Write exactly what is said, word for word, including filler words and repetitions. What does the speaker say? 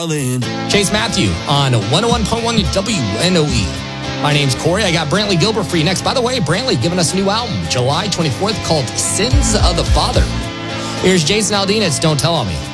Chase Matthew on one oh one point one W N O E. My name's Corey. I got Brantley Gilbert for you next. By the way, Brantley giving us a new album July twenty-fourth called Sins of the Father. Here's Jason Aldean. It's Don't Tell On Me.